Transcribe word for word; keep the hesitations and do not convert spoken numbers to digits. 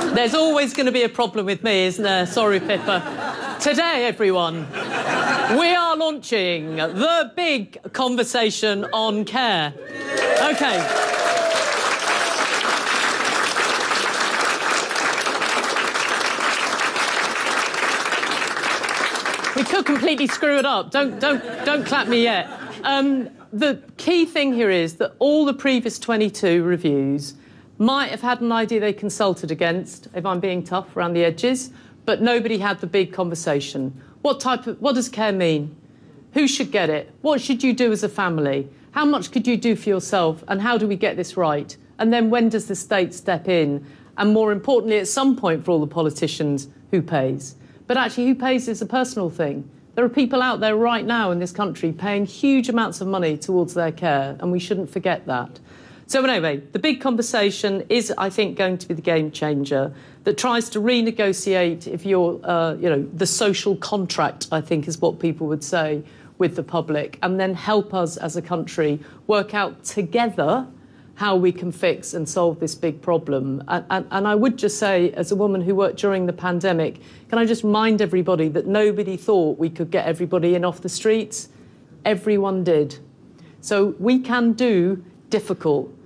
There's always going to be a problem with me, isn't there? Sorry, Pippa. Today, everyone, we are launching the big conversation on care. OK. We could completely screw it up. Don't, don't, don't clap me yet. Um, the key thing here is that all the previous twenty-two reviews might have had an idea they consulted against, if I'm being tough around the edges, but nobody had the big conversation. What type of, what does care mean? Who should get it? What should you do as a family? How much could you do for yourself? And how do we get this right? And then when does the state step in? And more importantly, at some point for all the politicians, who pays? But actually, who pays is a personal thing. There are people out there right now in this country paying huge amounts of money towards their care, and we shouldn't forget that. So anyway, the big conversation is, I think, going to be the game changer that tries to renegotiate, if you're, uh, you know, the social contract, I think is what people would say, with the public, and then help us as a country work out together how we can fix and solve this big problem. And, and, and I would just say, as a woman who worked during the pandemic, can I just remind everybody that nobody thought we could get everybody in off the streets? Everyone did. So we can do difficult.